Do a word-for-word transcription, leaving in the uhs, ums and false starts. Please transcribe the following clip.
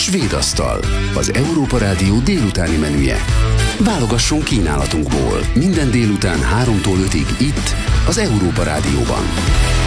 Svéd asztal, az Európa Rádió délutáni menüje. Válogasson kínálatunkból minden délután háromtól ötig itt, az Európa Rádióban.